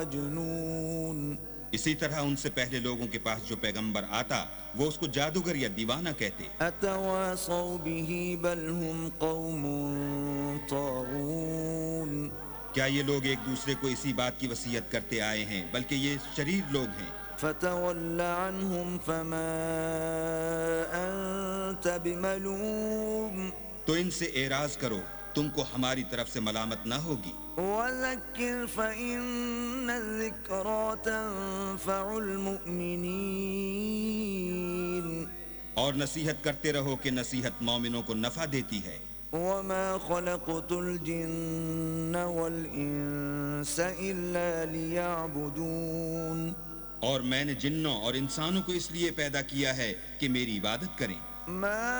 मजनून। इसी तरह उनसे पहले लोगों के पास जो पैगंबर आता वो उसको जादूगर या दीवाना कहते। अतवासौ बिही बल हुम कौमुन तागून। क्या ये लोग एक दूसरे को इसी बात की वसीयत करते आए हैं, बल्कि ये शरीर लोग हैं। फतवल्ल अन्हुम फमा अंत बिमलूम। तो इनसे एराज करो, तुमको हमारी तरफ से मलामत ना होगी। वज़क्किर फ़इन्न ज़िक्रा तंफ़उल मुमिनीन। और नसीहत करते रहो कि नसीहत मोमिनों को नफा देती है। वमा खलक़तुल जिन्न वल इंस इल्ला लियअबुदून। और मैंने जिन्नों और इंसानों को इसलिए पैदा किया है कि मेरी इबादत करें। मा